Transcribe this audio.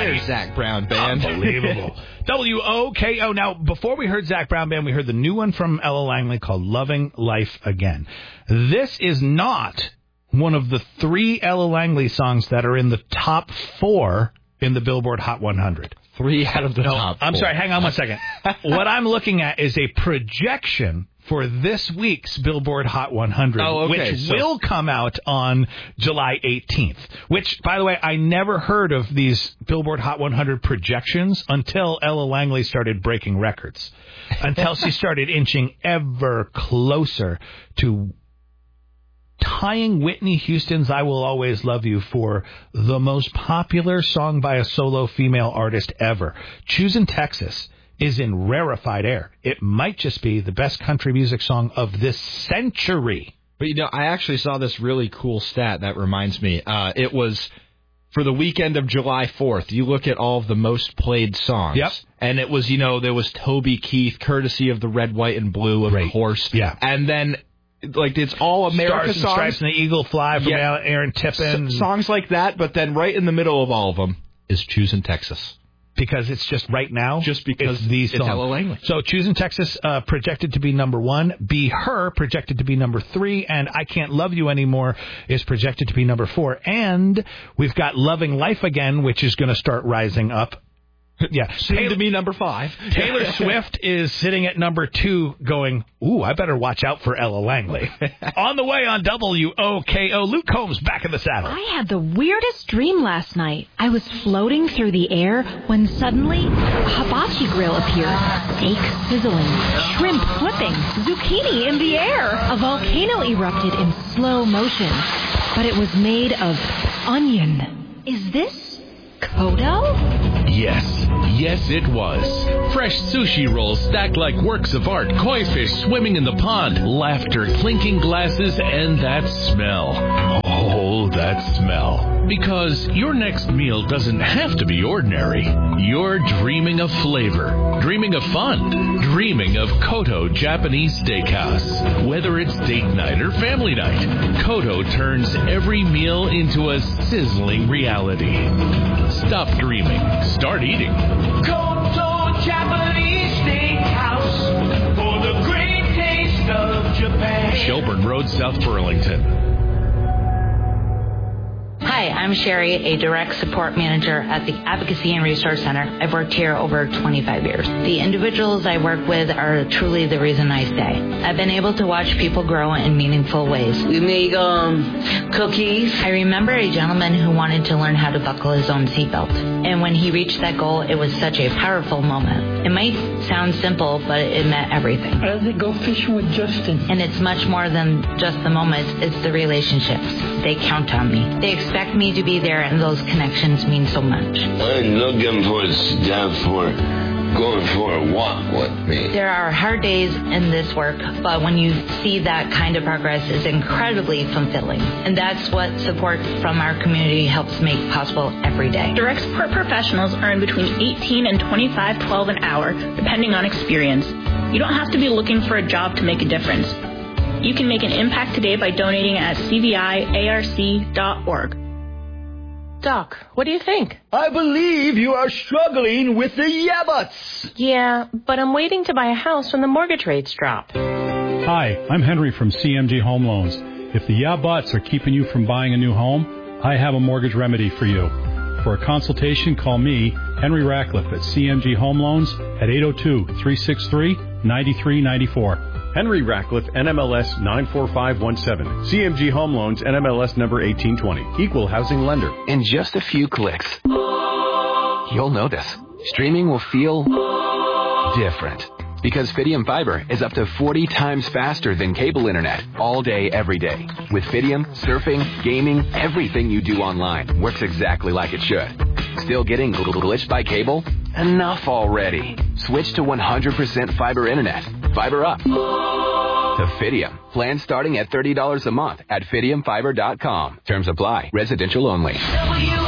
There's Zach Brown Band. Unbelievable. WOKO. Now, before we heard Zach Brown Band, we heard the new one from Ella Langley called Loving Life Again. This is not one of the 3 Ella Langley songs that are in the top 4 in the Billboard Hot 100. 3 out of the top 4. I'm sorry, hang on one second. What I'm looking at is a projection for this week's Billboard Hot 100, which will come out on July 18th. Which, by the way, I never heard of these Billboard Hot 100 projections until Ella Langley started breaking records, until she started inching ever closer to tying Whitney Houston's I Will Always Love You for the most popular song by a solo female artist ever. Choosing Texas is in rarefied air. It might just be the best country music song of this century. But, I actually saw this really cool stat that reminds me. It was for the weekend of July 4th. You look at all of the most played songs. Yep. And it was, there was Toby Keith, courtesy of the Red, White, and Blue, of course. Yeah. And then, it's all America Stars and songs. Stripes and the Eagle Fly from Aaron Tippin. Songs like that, but then right in the middle of all of them is Choosing Texas. Because it's just right now? Just because it's these songs. Ella Langley. So Choosing Texas projected to be number 1. Be Her projected to be number 3. And I Can't Love You Anymore is projected to be number 4. And we've got Loving Life Again, which is going to start rising up. Yeah, soon to be number 5. Taylor Swift is sitting at number 2 going, ooh, I better watch out for Ella Langley. On the way on WOKO, Luke Combs back in the saddle. I had the weirdest dream last night. I was floating through the air when suddenly a hibachi grill appeared. Steak sizzling, shrimp flipping, zucchini in the air. A volcano erupted in slow motion, but it was made of onion. Is this Kodo? Yes, it was. Fresh sushi rolls stacked like works of art, koi fish swimming in the pond, laughter, clinking glasses, and that smell. Oh, that smell. Because your next meal doesn't have to be ordinary. You're dreaming of flavor, dreaming of fun, dreaming of Kodo Japanese Steakhouse. Whether it's date night or family night, Kodo turns every meal into a sizzling reality. Stop dreaming. Start eating. Kodo Japanese Steakhouse for the great taste of Japan. Shelburne Road, South Burlington. Hi, I'm Sherry, a direct support manager at the Advocacy and Resource Center. I've worked here over 25 years. The individuals I work with are truly the reason I stay. I've been able to watch people grow in meaningful ways. We make cookies. I remember a gentleman who wanted to learn how to buckle his own seatbelt. And when he reached that goal, it was such a powerful moment. It might sound simple, but it meant everything. How does it go fishing with Justin? And it's much more than just the moments. It's the relationships. They count on me. They expect me to be there, and those connections mean so much. I'm looking for staff for going for a walk with me. There are hard days in this work, but when you see that kind of progress, it's incredibly fulfilling. And that's what support from our community helps make possible every day. Direct support professionals earn between $18 and $25.12 an hour, depending on experience. You don't have to be looking for a job to make a difference. You can make an impact today by donating at cviarc.org. Doc, what do you think? I believe you are struggling with the yabbats. Yeah, but I'm waiting to buy a house when the mortgage rates drop. Hi, I'm Henry from CMG Home Loans. If the yabbats are keeping you from buying a new home, I have a mortgage remedy for you. For a consultation, call me, Henry Ratcliffe, at CMG Home Loans at 802-363-9394. Henry Ratcliffe, NMLS 94517. CMG Home Loans, NMLS number 1820. Equal housing lender. In just a few clicks, you'll notice. Streaming will feel different. Because Fidium Fiber is up to 40 times faster than cable internet all day, every day. With Fidium, surfing, gaming, everything you do online works exactly like it should. Still getting glitched by cable? Enough already. Switch to 100% fiber internet. Fiber up. To Fidium. Plans starting at $30 a month at FidiumFiber.com. Terms apply. Residential only.